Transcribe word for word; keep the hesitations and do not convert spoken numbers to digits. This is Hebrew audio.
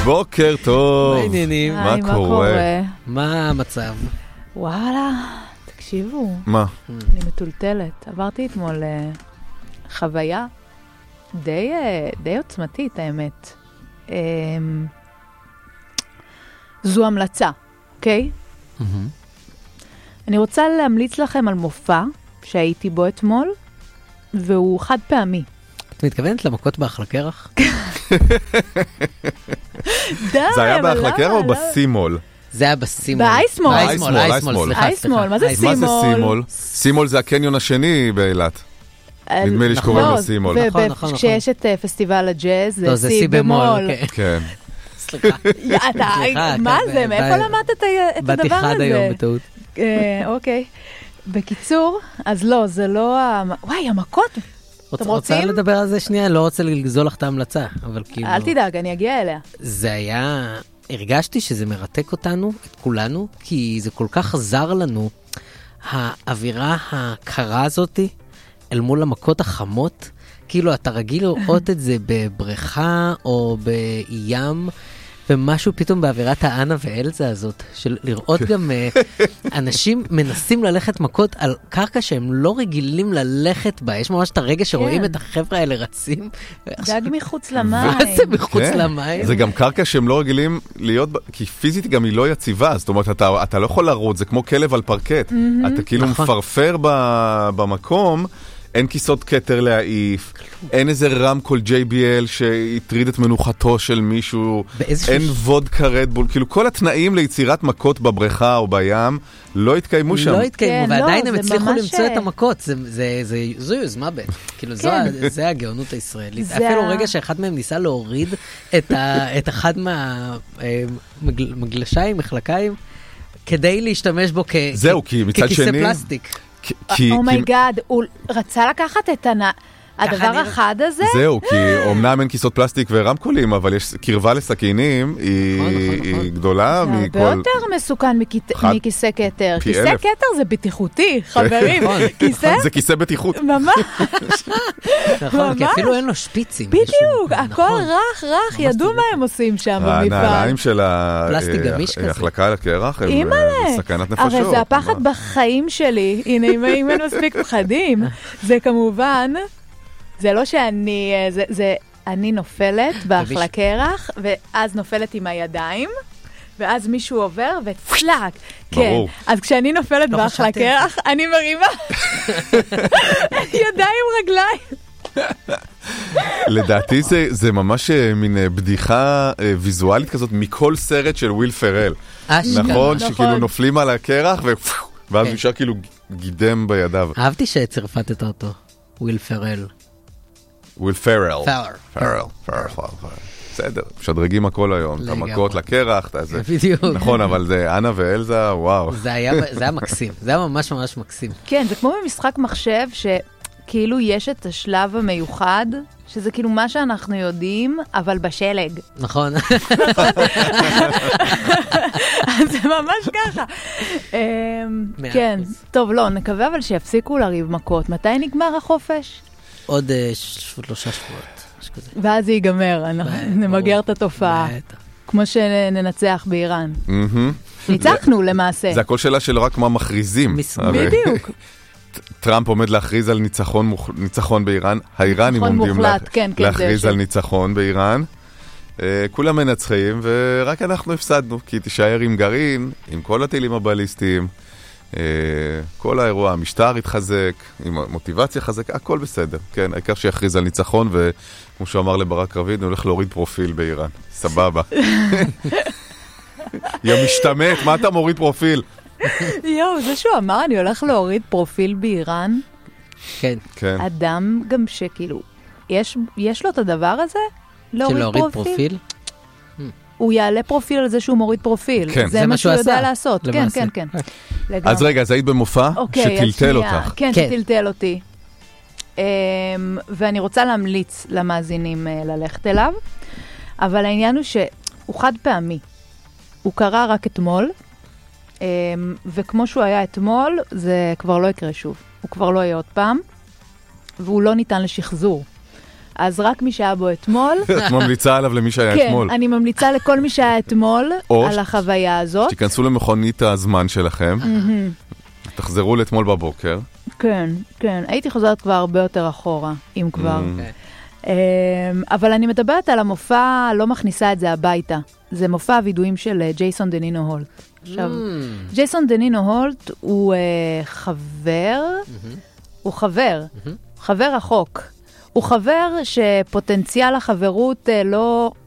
בוקר טוב. מה העניינים? מה קורה? מה המצב? וואלה, תקשיבו. מה? אני מטולטלת. עברתי אתמול חוויה די, די עוצמתית, האמת. זו המלצה, אוקיי? אני רוצה להמליץ לכם על מופע שהייתי בו אתמול, והוא חד פעמי. את מתכוונת למכות באחלה קרח? די, זה היה באחלה קרח או בסימול? זה היה בסימול. באייסמול. אייסמול, אייסמול, סליחה, אייסמול, מה זה מה סימול? זה סימול? סימול זה הקניון השני באילת. נדמה לי שקוראים לו סימול. נכון, נכון, נכון. וכשיש את פסטיבל הג'אז, לא, זה סי במול. כן. סליחה. מה זה? מאיפה למדת את הדבר הזה? באתי חד היום בטעות. אוקיי. בקיצור, אז לא, זה לא... וואי, המכות. אתם רוצה רוצים? לדבר על זה שנייה? לא רוצה לגזול לך את ההמלצה, אבל כאילו... אל תדאג, אני אגיע אליה. זה היה... הרגשתי שזה מרתק אותנו, את כולנו, כי זה כל כך עזר לנו, האווירה הקרה הזאת, אל מול המכות החמות, כאילו אתה רגיל לראות את זה בבריכה או בים, ומשהו פתאום באווירת האנה ואלזה הזאת, של לראות גם אנשים מנסים ללכת מכות על קרקע שהם לא רגילים ללכת בה. יש ממש את הרגע שרואים את החבר'ה האלה רצים. גג מחוץ למים. מה זה מחוץ למים? זה גם קרקע שהם לא רגילים להיות, כי פיזית גם היא לא יציבה, זאת אומרת, אתה לא יכול לרוץ, זה כמו כלב על פרקט. אתה כאילו מפרפר במקום, אין כיסות קטר להעיף, אין איזה רמקול ג'יי בי אל שהטריד את מנוחתו של מישהו, אין וודקה רדבול, כאילו כל התנאים ליצירת מכות בבריכה או בים לא התקיימו שם. לא התקיימו, ועדיין הם הצליחו למצוא את המכות, זו יוזמה ב', כאילו זה הגאונות הישראלית. אפילו רגע שאחד מהם ניסה להוריד את אחד מהמגלשיים, מחלקיים, כדי להשתמש בו ככיסא פלסטיק. אומייגאד, הוא רצה לקחת את הדבר החד הזה? זהו, כי אומנם אין כיסות פלסטיק ורמקולים, אבל יש קרבה לסכינים, היא גדולה מכל... זה הרבה יותר מסוכן מכיסא קטר. כיסא קטר זה בטיחותי, חברים. זה כיסא בטיחות. ממש. נכון, כי אפילו אין לו שפיצים. בדיוק, הכל רך, רך, ידעו מה הם עושים שם במפעל. הנעליים של ההחלקה על הקרח הם סכנת נפשות. הרי זה הפחד בחיים שלי. הנה, אם אין מספיק פחדים, זה כמובן... זה לא שאני, זה, זה, אני נופלת באחלה קרח, ואז נופלת עם הידיים, ואז מישהו עובר וצלק. ברור. כן. אז כשאני נופלת באחלה קרח, אני מרימה ידיים רגליים. לדעתי זה, זה ממש מין בדיחה ויזואלית כזאת מכל סרט של וויל פרל. נכון, שכאילו נופלים על הקרח, ואז נשאר כאילו גידם בידיו. אהבתי שצרפתת אותו, וויל פרל. וויל פרל. פרל. פרל. בסדר, משדרגים הכל היום. את המכות לקרח, את זה. בדיוק. נכון, אבל זה אנה ואלזה, וואו. זה היה מקסים. זה היה ממש ממש מקסים. כן, זה כמו במשחק מחשב, שכאילו יש את השלב המיוחד, שזה כאילו מה שאנחנו יודעים, אבל בשלג. נכון. זה ממש ככה. כן, טוב, לא, נקווה אבל שיפסיקו לריב מכות. מתי נגמר החופש? עוד שלושה שבועות. ואז זה ייגמר, נמגר את התופעה. כמו שננצח באיראן. ניצחנו למעשה. זה הכל שאלה של רק מה מכריזים. בדיוק. טראמפ עומד להכריז על ניצחון באיראן. האיראנים עומדים להכריז על ניצחון באיראן. כולם מנצחים, ורק אנחנו הפסדנו, כי תישאר עם גרעין, עם כל הטילים הבליסטיים. כל האירוע, המשטר התחזק, עם מוטיבציה חזק, הכל בסדר. כן, העיקר שיכריז על ניצחון, וכמו שהוא אמר לברק רביד, הוא הולך להוריד פרופיל באיראן. סבבה. יא משתמט, מה אתה מוריד פרופיל? יואו, זה שהוא אמר, אני הולך להוריד פרופיל באיראן. כן. כן. אדם גם שכאילו, יש, יש לו את הדבר הזה? להוריד פרופיל? הוא יעלה פרופיל על זה שהוא מוריד פרופיל. כן. זה מה שהוא יודע לעשות. כן, כן, כן. אז רגע, אז היית במופע שטלטל אותך. כן, שטלטל אותי. ואני רוצה להמליץ למאזינים ללכת אליו, אבל העניין הוא שהוא חד פעמי. הוא קרה רק אתמול, וכמו שהוא היה אתמול, זה כבר לא יקרה שוב. הוא כבר לא יהיה עוד פעם, והוא לא ניתן לשחזור. אז רק מי שהיה בו אתמול. את ממליצה עליו למי שהיה אתמול. כן, אני ממליצה לכל מי שהיה אתמול על החוויה הזאת. שתיכנסו למכונית הזמן שלכם, תחזרו לאתמול בבוקר. כן, כן. הייתי חוזרת כבר הרבה יותר אחורה, אם כבר. אבל אני מדברת על המופע, לא מכניסה את זה הביתה. זה מופע הוידועים של ג'ייסון דנינו הולט. עכשיו, ג'ייסון דנינו הולט הוא חבר, הוא חבר, חבר רחוק. הוא חבר שפוטנציאל החברות לא